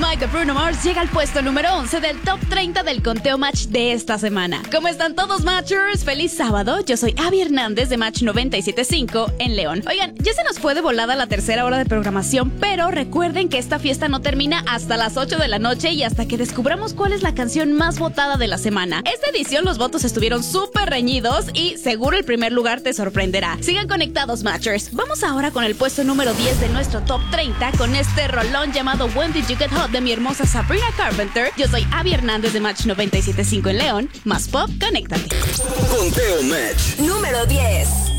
Dynamite de Bruno Mars llega al puesto número 11 del top 30 del conteo Match de esta semana. ¿Cómo están todos, Matchers? ¡Feliz sábado! Yo soy Abby Hernández de Match 97.5 en León. Oigan, ya se nos fue de volada la tercera hora de programación, pero recuerden que esta fiesta no termina hasta las 8 de la noche y hasta que descubramos cuál es la canción más votada de la semana. Esta edición los votos estuvieron súper reñidos y seguro el primer lugar te sorprenderá. Sigan conectados, Matchers. Vamos ahora con el puesto número 10 de nuestro top 30 con este rolón llamado When Did You Get Hot de mi hermosa Sabrina Carpenter. Yo soy Abby Hernández de Match 97.5 en León. Más pop, conéctate. Conteo Match número 10.